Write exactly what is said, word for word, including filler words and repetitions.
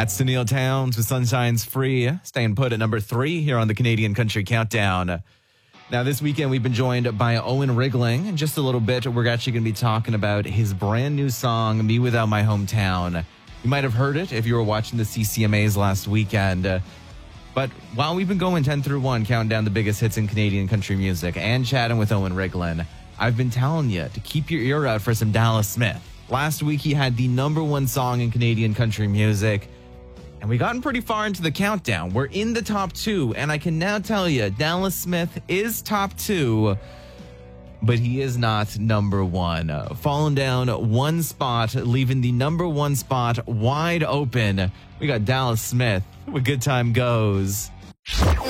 That's Sunil Towns with Sunshine's Free, staying put at number three here on the Canadian Country Countdown. Now, this weekend, we've been joined by Owen Rigling. In just a little bit, we're actually going to be talking about his brand new song, Me Without My Hometown. You might have heard it if you were watching the C C M As last weekend. Uh, but while we've been going ten through one, counting down the biggest hits in Canadian country music and chatting with Owen Rigling, I've been telling you to keep your ear out for some Dallas Smith. Last week, he had the number one song in Canadian country music. And we gotten pretty far into the countdown. We're in the top two, and I can now tell you, Dallas Smith is top two, but he is not number one. Uh, falling down one spot, leaving the number one spot wide open. We got Dallas Smith with Good Time Goes.